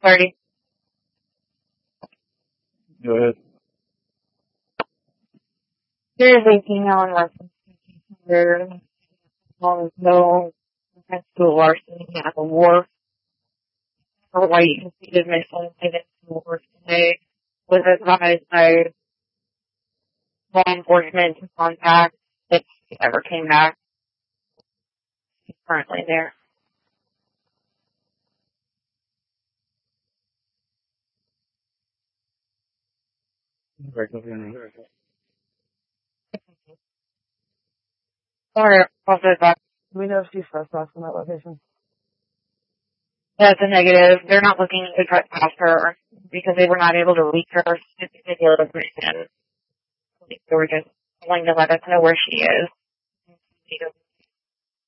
6:30. Go ahead. There is a female in Western There no offense to a larceny at the wharf. A white completed mission against the wharf today was advised by law enforcement to contact if he ever came back. He's currently there. Sorry, I'll go back. Do we know if she's trespassed in that location? That's a negative. They're not looking to trespass her because they were not able to reach her particular location. They were just willing to let us know where she is.